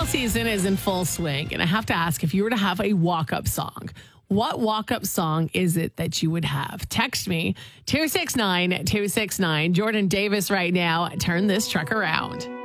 season is in full swing, and I have to ask, if you were to have a walk-up song, what walk-up song is it that you would have? Text me 269-269. Jordan Davis right now. Turn this truck around.